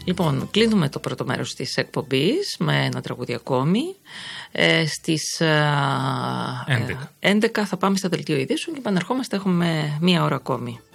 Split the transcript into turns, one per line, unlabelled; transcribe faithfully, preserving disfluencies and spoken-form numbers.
Λοιπόν, κλείνουμε το πρώτο μέρος της εκπομπής με ένα τραγούδι ακόμη. Ε, στις ε, έντεκα θα πάμε στα δελτίο ειδήσεων και επαναρχόμαστε, έχουμε μία ώρα ακόμη.